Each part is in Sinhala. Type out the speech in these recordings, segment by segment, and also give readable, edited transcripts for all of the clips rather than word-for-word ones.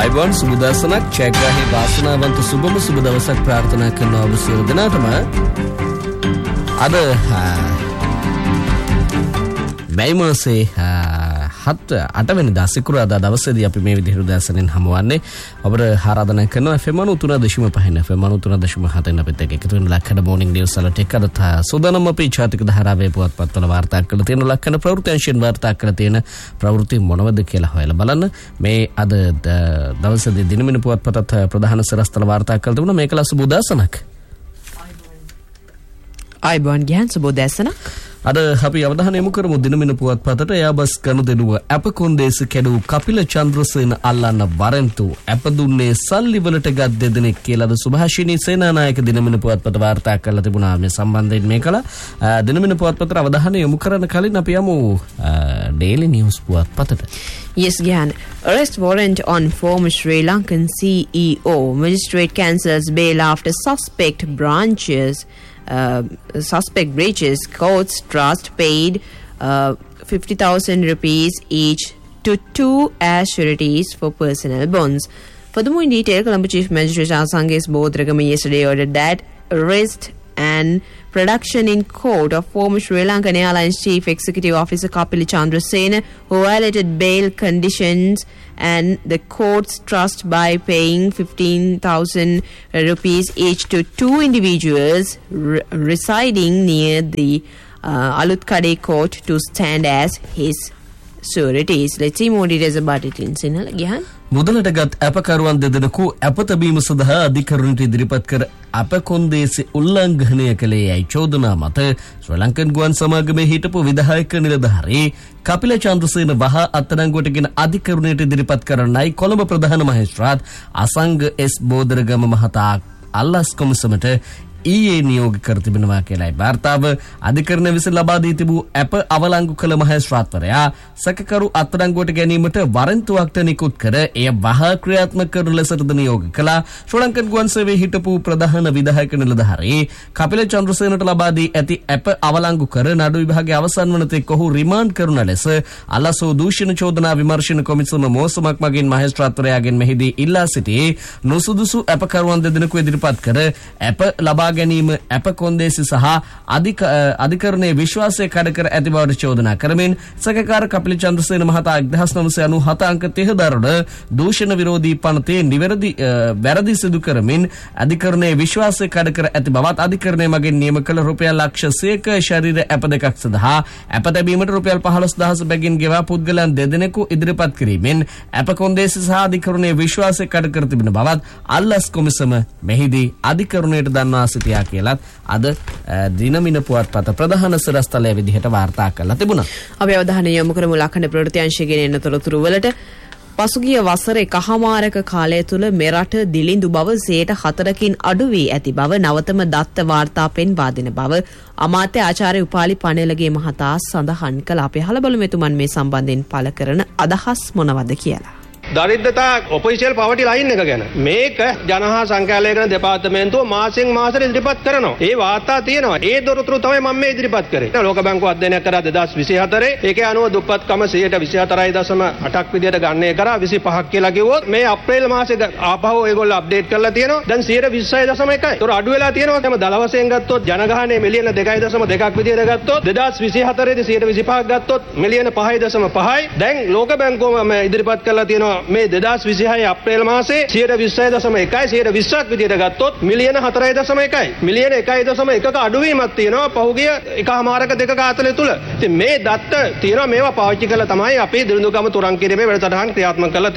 අයිබෝන් සුබදසනක් චැක්ගාහි වාසනාවන්ත සුබම සුබ දවසක් ප්‍රාර්ථනා කරනවා ඔබ සියලු දෙනාටම. අද මැයි මාසේ 8 වෙනිදා සිකුරාදා දවසේදී අපි මේ විදිහට උදෑසනින් හමුවන්නේ. ඔබට ආරාධනා කරනවා FM 93.5 FM 93.7 අපිට එකතු වෙන ලක්කඩ මොර්නිං නිවුස් වලට එක්කද සෝදානම් අපේ ජාතික ධාරාවේ පුවත්පත්වල වාර්තා කරලා තියෙන ලක්කන ප්‍රවෘත්ති අංශයෙන් වාර්තා කරලා තියෙන ප්‍රවෘත්ති මොනවද කියලා හොයලා බලන්න. මේ අද දවසේදී දිනමින පුවත්පතත් ප්‍රධාන සරස්තල වාර්තා කරලා තිබුණා. මේකලා සුබෝදෑසනක්. අයිබෝන් ගියන් සුබෝදෑසනක්. අද අපි අවධානය යොමු කරමු දිනමින පුවත්පතට. එයාබස් ගනුදෙනුව ඇප කොන්දේසි කැඩූ කපිල චන්ද්‍රසේන අල්ලන්න වරෙන්තු ඇප දුන්නේ සල්ලි වලට ගත් දෙදෙනෙක් කියලාද සුභාෂිනී සේනානායක දිනමින පුවත්පත වාර්තා කරලා තිබුණා. මේ සම්බන්ධයෙන් මේකලා දිනමින පුවත්පතට අවධානය යොමු කරන කලින් අපි යමු daily news පුවත්පතට. Yes, Gyan. Arrest warrant on former Sri Lankan CEO. Magistrate cancels bail after suspect breaches court's trust, paid 50,000 rupees each to 2 as sureties for personal bonds. Furthermore, in detail, Colombo Chief Magistrate Asanges Bodhragama yesterday ordered that arrest and production in court of former Sri Lankan Airlines Chief Executive Officer Kapila Chandrasena, who violated bail conditions and the court's trust by paying 15,000 rupees each to 2 individuals residing near the Alutkade court to stand as his sureties. Let's see more details about it in Sinhala. Gihan? මුදලටගත් අපකරුවන් දෙදෙනෙකු අපතබීම සඳහා අධිකරණයට ඉදිරිපත් කර අප කොන්දේසි උල්ලංඝනය කළේ යයි චෝදනා මත ශ්‍රී ලංකන් ගුවන් සමාගමේ හිටපු විධායක නිලධාරී කපිල චන්ද්‍රසේන වහා අත්අඩංගුවටගෙන අධිකරණයට ඉදිරිපත් කරන්නයි කොළඹ ප්‍රධාන මහේස්ත්‍රාත් අසංග එස් බෝදරගම මහතා අල්ලස් කොමිසමට ඊයේ නියෝග කර තිබෙනවා කියලායි වාර්තාව. අධිකරණ විසින් ලබා දී තිබූ අප අවලංගු කළ මහේස්ත්‍රාත්වරයා සැකකරු අත්අඩංගුවට ගැනීමට වරෙන්තුවක් නිකුත් කර එය වහා ක්‍රියාත්මක කරන ලෙසට නියෝග කළා. ශ්‍රී ලංකන් ගුවන් සේවයේ හිටපු ප්‍රධාන විධායක නිලධාරී කපිල චන්ද්‍රසේනට ලබා දී ඇති අප අවලංගු කර නඩු විභාගයේ අවසන් වන තෙක් ඔහු රිමාන්ඩ් කරන ලෙස අලසෝ දූෂණ චෝදනා විමර්ශන කොමිසම මෝසමක් මගින් මහේස්ත්‍රාත්වරයාගෙන් මෙහිදී ඉල්ලා සිටී. නුසුදුසු අපකරුවන් දෙදෙනෙකු ඉදිරිපත් කර අප ලබා ගැනීම අප කොන්දේසි සහ අධිකරණයේ විශ්වාසය කඩ කර ඇති බවට චෝදනා කරමින් සැකකාර කපිල චන්ද්‍රසේන මහතා 1997 අංක 30 දරන දූෂණ විරෝධී පනතේ වැරදි සිදු කරමින් අධිකරණයේ විශ්වාසය කඩ කර ඇති බවත් අධිකරණය මගින් නියම කළ රුපියල් ලක්ෂ 100ක ශරීර අප දෙකක් සඳහා අප තැබීමට රුපියල් 15000 බැගින් ගෙවා පුද්ගලයන් දෙදෙනෙකු ඉදිරිපත් කිරීමෙන් අප කොන්දේසි සහ අධිකරණයේ විශ්වාසය කඩ කර තිබෙන බවත් අල්ලස් කොමිසම මෙහිදී අධිකරණයට දන්වා සිටියා කියලත් අද දිනමින පුවත්පත ප්‍රධාන සරස්තලයේ විදිහට වාර්තා කරලා තිබුණා. අපි අවධානය යොමු කරමු ලක්ෂණ ප්‍රවෘත්ති අංශයෙන් එන තොරතුරු වලට. පසුගිය වසර එකහමාරක කාලය තුළ මෙරට දිලිඳු බව 4%කින් අඩු වී ඇති බව නවතම දත්ත වාර්තා පෙන්වා දෙන බව අමාත්‍ය ආචාර්ය උපාලි පණේලගේ මහතා සඳහන් කළා. අපි අහලා බලමු එතුමන් මේ සම්බන්ධයෙන් පළ කරන අදහස් මොනවද කියලා. දරිද්‍රතා ඔෆිෂියල් පවර්ටි ලයින් එක ගැන මේක ජනහා සංඛ්‍යාලේඛන දෙපාර්තමේන්තුව මාසෙන් මාසෙට ඉදිරිපත් කරනවා. ඒ වාර්තා තියෙනවා. ඒ දොරතුරු තමයි මම මේ ඉදිරිපත් කරේ. ලෝක බැංකුව අධ්‍යයනය කරා 2024 ඒකේ අනුව දුප්පත්කම 24.8ක් විදියට ගණනය කරා 25ක් කියලා කිව්වොත් මේ අප්‍රේල් මාසේ ආපහු ඒගොල්ලෝ අප්ඩේට් කරලා තියෙනවා. දැන් 126.1යි. ඒතර අඩු වෙලා තියෙනවා. තම දල වශයෙන් ගත්තොත් ජනගහනය මිලියන 2.2ක් විදියට ගත්තොත් 2024 දී 125ක් ගත්තොත් මිලියන 5.5යි. දැන් ලෝක බැංකුව මේ ඉදිරිපත් කරලා තියෙනවා මේ 2026 අප්‍රේල් මාසේ 126.1යි 120ක් විදියට ගත්තොත් මිලියන 4.1යි මිලියන 1.1ක අඩුවීමක් තියෙනවා පහුගිය එකමාරක දෙකක ආතලය තුල. ඉතින් මේ දත්ත තියෙනවා මේවා පාවිච්චි කරලා තමයි අපි දිලිඳුකම තුරන් කිරීමේ වැඩසටහන් ක්‍රියාත්මක කරලා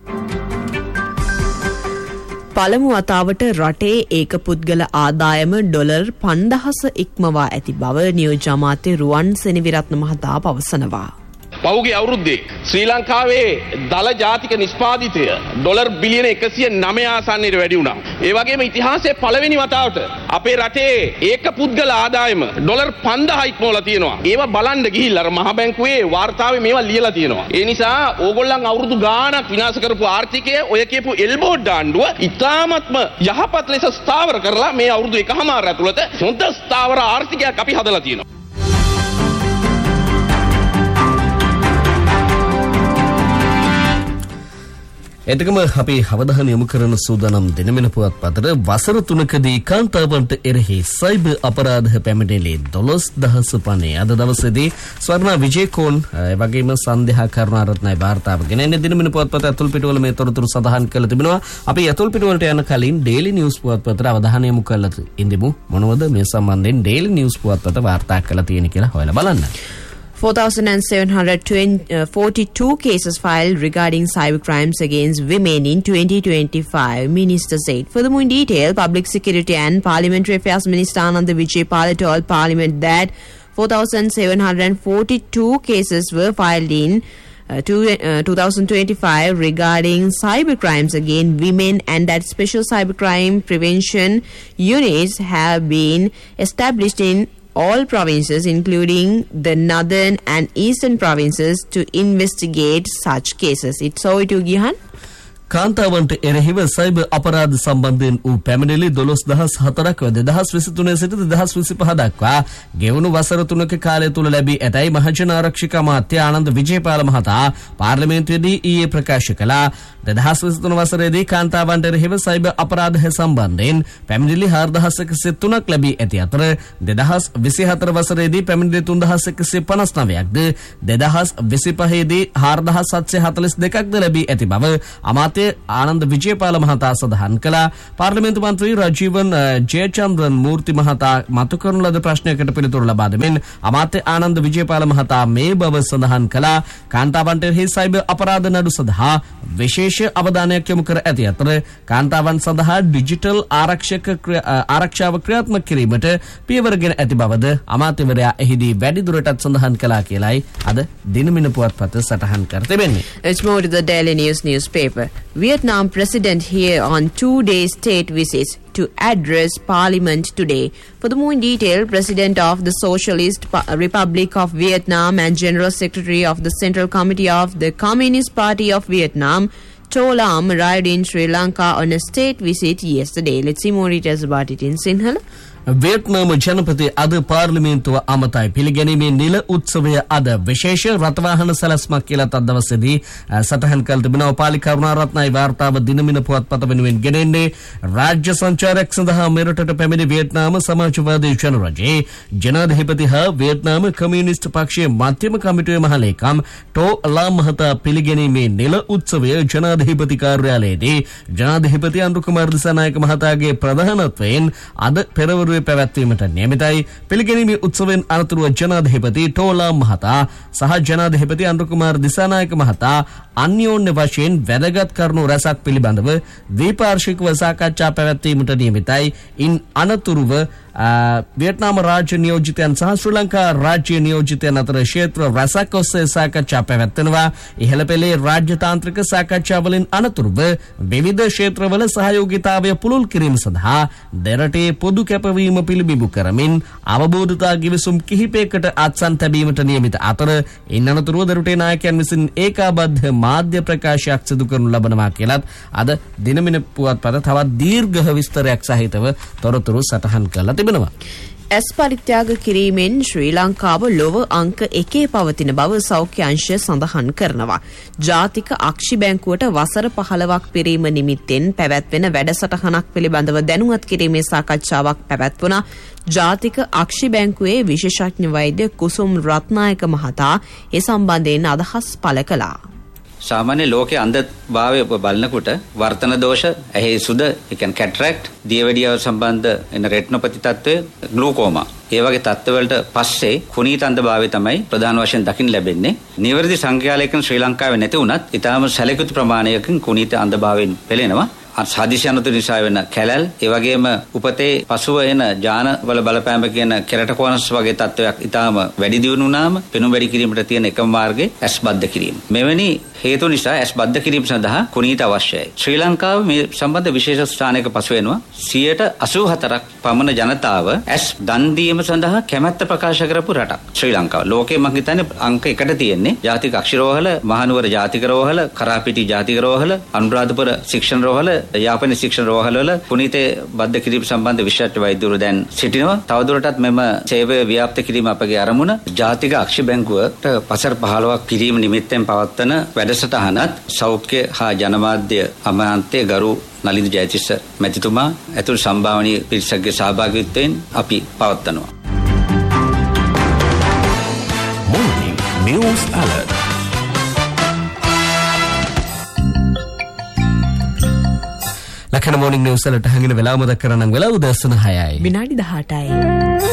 තියෙන්නේ. පළමු වතාවට රටේ ඒක පුද්ගල ආදායම ඩොලර් 5000 ඉක්මවා ඇති බව නියෝජ්‍ය අමාත්‍ය රුවන් සෙනවිරත්න මහතා පවසනවා. පහුගිය අවුරුද්දේ ශ්‍රී ලංකාවේ දල ජාතික නිෂ්පාදිතය ඩොලර් බිලියන 109 ආසන්නයට වැඩි වුණා. ඒ වගේම ඉතිහාසයේ පළවෙනි වතාවට අපේ රටේ ඒක පුද්ගල ආදායම ඩොලර් 5000 ඉක්මවලා තියෙනවා. ඒවා බලන්න ගිහිල්ලා අර මහ බැංකුවේ වාර්තාවේ මේවා ලියලා තියෙනවා. ඒ නිසා ඕගොල්ලන් අවුරුදු ගාණක් විනාශ කරපු ආර්ථිකය ඔය කියපු එල්බෝඩ් ආණ්ඩුව ඉතාමත්ම යහපත් ලෙස ස්ථාවර කරලා මේ අවුරුදු එකමාර ඇතුළත හොඳ ස්ථාවර ආර්ථිකයක් අපි හදලා තියෙනවා. එතකම අපි අවධානය යොමු කරන සූදානම් දිනමින පුවත්පතට වසර 3කදී කාන්තාවන්ට එරෙහි සයිබර් අපරාධ පැමිණිලි 12000 පනේ අද දවසේදී ස්වර්ණා විජේකෝන් වගේම සන්ධ්‍යා කරුණාරත්නයි වාර්තාව ගෙනෙන්නේ දිනමින පුවත්පත ඇතුල් පිටුවල මේ තොරතුරු සඳහන් කරලා තිබෙනවා. අපි ඇතුල් පිටුවලට යන කලින් ඩේලි නිවුස් පුවත්පතට අවධානය යොමු කරලා ඉඳිමු. මොනවද මේ සම්බන්ධයෙන් ඩේලි නිවුස් පුවත්පත වාර්තා කරලා තියෙන කියලා හොයලා බලන්න. 4,742 cases filed regarding cybercrimes against women in 2025, Minister said. Furthermore, in detail, Public Security and Parliamentary Affairs Minister Ananda Vijaypala told Parliament that 4,742 cases were filed in 2025 regarding cybercrimes against women, and that special cybercrime prevention units have been established in all provinces, including the northern and eastern provinces, to investigate such cases. It's over to Gihan. කාන්තාවන්ට එරෙහිව සයිබර් අපරාධ සම්බන්ධයෙන් වූ පැමිණිලි 12004ක් 2023 සිට 2025 දක්වා ගෙවුණු වසර 3ක කාලය තුල ලැබී ඇතැයි මහජන ආරක්ෂක අමාත්‍ය ආනන්ද විජේපාල මහතා පාර්ලිමේන්තුවේදී ඊයේ ප්‍රකාශ කළා. 2023 වසරේදී කාන්තාවන්ට එරෙහිව සයිබර් අපරාධ සම්බන්ධයෙන් පැමිණිලි 4103ක් ලැබී ඇති අතර 2024 වසරේදී පැමිණිලි 3159ක්ද 2025 දී 4742ක්ද ලැබී ඇති බව අමාත්‍ය ආනන්ද විජේපාල මහතා සඳහන් කළා. පාර්ලිමේන්තු මන්ත්‍රී රජීවන් ජයචන්ද්‍රන් මූර්ති මහතා මතු කරන ලද ප්‍රශ්නයකට පිළිතුරු ලබා දෙමින් අමාත්‍ය ආනන්ද විජේපාල මහතා මේ බව සඳහන් කළා. කාන්තාවන්ට එරෙහි සයිබර් අපරාධ නඩු සඳහා විශේෂ අවධානයක් යොමු කර ඇති අතර කාන්තාවන් සඳහා ඩිජිටල් ආරක්ෂාව ක්‍රියාත්මක කිරීමට පියවරගෙන ඇති බවද අමාත්‍යවරයා එහිදී වැඩිදුරටත් සඳහන් කළා කියලායි අද දිනමින පුවත්පත සටහන් කර තිබෙන්නේ. It's more to the Daily News newspaper. Vietnam president here on 2-day state visits to address parliament today. Furthermore, in detail, President of the Socialist Republic of Vietnam and General Secretary of the Central Committee of the Communist Party of Vietnam, To Lam, arrived in Sri Lanka on a state visit yesterday. Let's see more details about it in Sinhala. Vietnam ජනපති අද පාර්ලිමේන්තුව අමතයි පිළිගැනීමේ නිල උත්සවය අද විශේෂ රථවාහන සැලැස්මක් කියලා අද දවසේදී සටහන් කළ තිබෙනවා. පාලි කරුණාරත්නයි වාර්තාව දිනමින පුවත්පත වෙනුවෙන් ගෙනෙන්නේ. රාජ්‍ය සංචාරයක් සඳහා මෙරටට පැමිණි වියට්නාම සමාජවාදී ජනරජයේ ජනාධිපති හා වියට්නාම කමියුනිස්ට් පක්ෂයේ මධ්‍යම කමිටුවේ මහලේකම් ටෝ ලාම් මහතා පිළිගැනීමේ නිල උත්සවය ජනාධිපති කාර්යාලයේදී ජනාධිපති අනුර කුමාර දිසානායක මහතාගේ ප්‍රධානත්වයෙන් අද පෙරවරු පැවැත්වීමට නියමිතයි. පිළිගැනීමේ උත්සවයෙන් අනතුරුව ජනාධිපති ටෝලා මහතා සහ ජනාධිපති අනුර කුමාර දිසානායක මහතා අන්‍යෝන්‍ය වශයෙන් වැදගත් කරුණු රැසක් පිළිබඳව ද්විපාර්ශ්විකව සාකච්ඡා පැවැත්වීමට නියමිතයි. ඉන් අනතුරුව වියට්නාම රාජ්‍ය නියෝජිතයන් සහ ශ්‍රී ලංකා රාජ්‍ය නියෝජිතයන් අතර ක්ෂේත්‍ර රැසක් ඔස්සේ සාකච්ඡා පැවැත්වෙනවා. ඉහළ පෙළේ රාජ්‍ය තාන්ත්‍රික සාකච්ඡාවලින් අනතුරුව විවිධ ක්ෂේත්‍රවල සහයෝගීතාවය පුළුල් කිරීම සඳහා දෙරටේ පොදු කැපවීම පිළිබිඹු කරමින් අවබෝධතා ගිවිසුම් කිහිපයකට අත්සන් තැබීමට නියමිත අතර ඉන් අනතුරුව දෙරටේ නායකයන් විසින් ඒකාබද්ධ මාධ්‍ය ප්‍රකාශයක් සිදු කරනු ලබනවා කියලත් අද දිනමින පුවත්පත තවත් දීර්ඝ විස්තරයක් සහිතව තොරතුරු සටහන් කරලා තිබෙනවා. ඇස් පරිත්‍යාග කිරීමෙන් ශ්‍රී ලංකාව ලොව අංක 1 පවතින බව සෞඛ්‍ය අංශය සඳහන් කරනවා. ජාතික අක්ෂි බැංකුවට වසර 15ක් පිරීම නිමිත්තෙන් පැවැත්වෙන වැඩසටහනක් පිළිබඳව දැනුවත් කිරීමේ සාකච්ඡාවක් පැවැත්වුණා. ජාතික අක්ෂි බැංකුවේ විශේෂඥ වෛද්‍ය කුසුම් රත්නායක මහතා ඒ සම්බන්ධයෙන් අදහස් පළ කළා. සාමාන්‍ය ලෝකයේ අන්ධභාවය බලනකොට වර්තන දෝෂ, ඇහි සුද, ඒ කියන්නේ කැටරැක්ට්, දියවැඩියාව සම්බන්ධ එන රෙටිනොපති තත්ත්වය, ග්ලූකෝමා. ඒ වගේ තත්ත්වවලට පස්සේ කුණීත අන්ධභාවය තමයි ප්‍රධාන වශයෙන් දකින්න ලැබෙන්නේ. නිවැරදි සංඛ්‍යාලයකින් ශ්‍රී ලංකාවේ නැති වුණත් ඊටාම සැලකුතු ප්‍රමාණයකින් කුණීත අන්ධභාවයෙන් පෙළෙනවා. හදිසි අනතුරු නිසා වෙන කැලල්, ඒ වගේම උපතේ පසුව එන ජාන වල බලපෑම කියන කෙරටකොනස් වගේ තත්ත්වයක් ඊටාම වැඩි දියුණු වුණාම පෙනුම් වැඩි කිරීමට තියෙන එකම මාර්ගය ඇස් බද්ධ කිරීම. මෙවැනි හේතු නිසා ඇස් බද්ධ කිරීම සඳහා කුණීත අවශ්‍යයි. ශ්‍රී ලංකාව මේ සම්බන්ධ විශේෂ ස්ථානයක පසු වෙනවා. 84% පමණ ජනතාව ඇස් දන් දීම සඳහා කැමැත්ත ප්‍රකාශ කරපු රටක් ශ්‍රී ලංකාව. ලෝකයේ මම හිතන්නේ අංක 1ට තියෙන්නේ. ජාතික අක්ෂි රෝහල, මහනුවර ජාතික රෝහල, කරාපිටි ජාතික රෝහල, අනුරාධපුර ශික්ෂණ රෝහල, යාපනයේ ශික්ෂණ රෝහලවල පුනීතේ බද්ධ කිරීම සම්බන්ධ විශේෂ වෛද්‍යවරු දැන් සිටිනවා. තවදුරටත් මෙම සේවය ව්‍යාප්ත කිරීම අපගේ අරමුණ. ජාතික අක්ෂි බැංකුවට වසර 15ක් කිරීම නිමිත්තෙන් පවත්වන වැඩසටහනත් සෞඛ්‍ය හා ජනමාධ්‍ය අමාත්‍ය ගරු නලින්ද ජයතිස්ස මැතිතුමා ඇතුළු සම්භාවනීය පිරිසකගේ සහභාගීත්වයෙන් අපි පවත්වනවා. Morning News Alert. ලකන මොර්නිං නිවුස් වලට හංගින වෙලාව මතක් කරනම් වෙලාව උදෑසන 6යි. විනාඩි 18යි.